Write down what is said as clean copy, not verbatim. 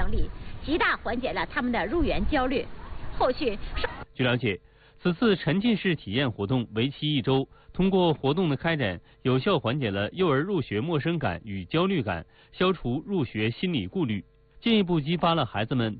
能力，极大缓解了他们的入园焦虑。后续， 据了解，此次沉浸式体验活动为期1周，通过活动的开展，有效缓解了幼儿入学陌生感与焦虑感，消除入学心理顾虑，进一步激发了孩子们